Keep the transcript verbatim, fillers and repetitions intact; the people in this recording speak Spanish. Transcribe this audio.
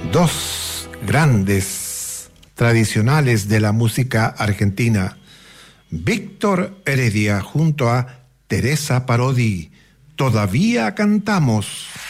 Dos grandes tradicionales de la música argentina. Víctor Heredia junto a Teresa Parodi. Todavía cantamos.